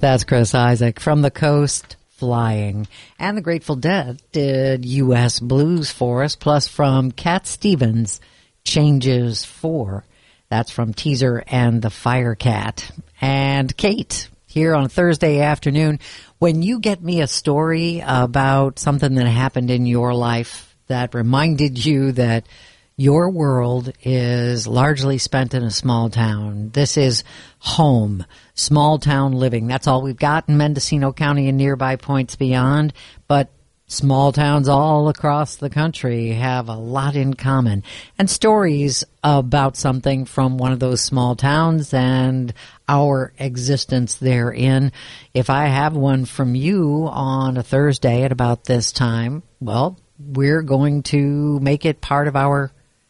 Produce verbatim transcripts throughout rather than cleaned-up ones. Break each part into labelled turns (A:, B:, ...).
A: That's Chris Isaak from the Coast, Flying. And the Grateful Dead did U S Blues for us, plus from Cat Stevens, Changes four. That's from Teaser and the Firecat. And Kate, here on Thursday afternoon, when you get me a story about something that happened in your life that reminded you that your world is largely spent in a small town. This is home, small town living. That's all we've got in Mendocino County and nearby points beyond. But small towns all across the country have a lot in common. And stories about something from one of those small towns and our existence therein. If I have one from you on a Thursday at about this time, well, we're going to make it part of our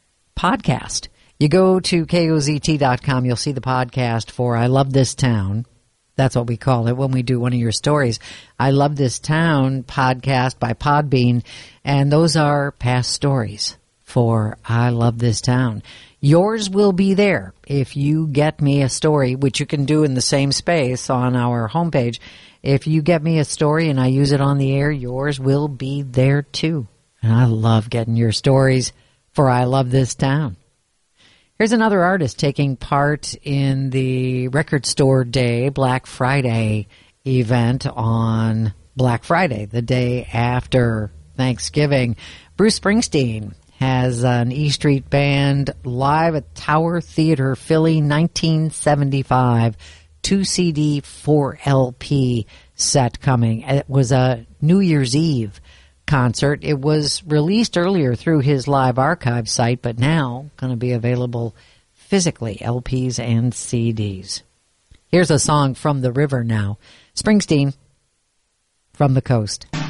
A: podcast. You go to K O Z T dot com, you'll see the podcast for I Love This Town. That's what we call it when we do one of your stories. I Love This Town podcast by Podbean, and those are past stories for I Love This Town. Yours will be there if you get me a story, which you can do in the same space on our homepage. If you get me a story and I use it on the air, yours will be there too. And I love getting your stories for I Love This Town. Here's another artist taking part in the Record Store Day Black Friday event on Black Friday, the day after Thanksgiving. Bruce Springsteen has an E Street Band live at Tower Theater, Philly, nineteen seventy-five, two C D, four L P set coming. It was a New Year's Eve concert. It was released earlier through his live archive site, but now going to be available physically, L Ps and C Ds. Here's a song from the river now. Springsteen, From the Coast.